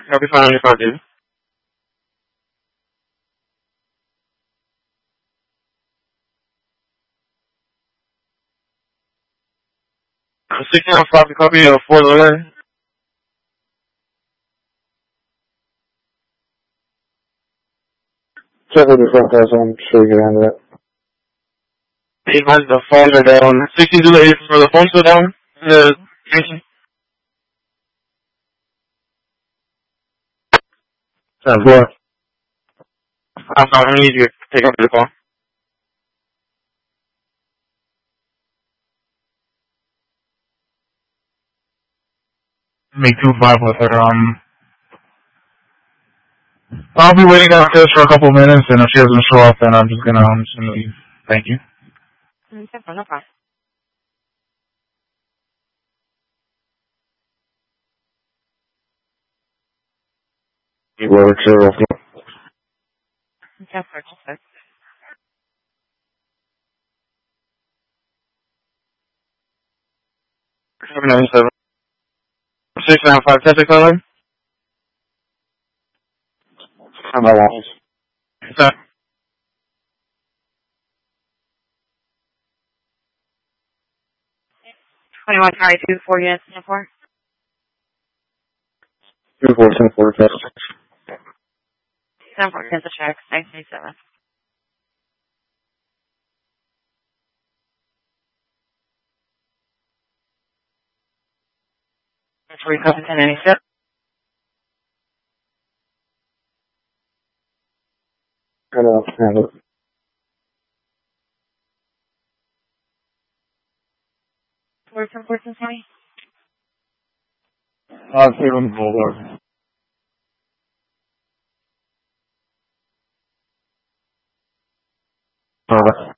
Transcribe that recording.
I'll be fine if I do. 1605 to copy of Fort Lauderdale. Check with the front desk, I'm sure you get into that. The phones are down. 6280 for the phones are down. The station. Sounds good. I'm sorry, I need you to take up the call. Make 2-5 with her. I'll be waiting downstairs for a couple of minutes, and if she doesn't show up, then I'm just gonna leave. Thank you. No problem. You work sure. Okay, perfect. 797. 695 Tesla color. I'm not wrong. Sorry. $21 Charlie 24 units, Singapore. 2474 test. 74 cancel check, 937. That's where you come in any step. Handle it. Where's some person, Tony? Cleveland Boulevard. Alright.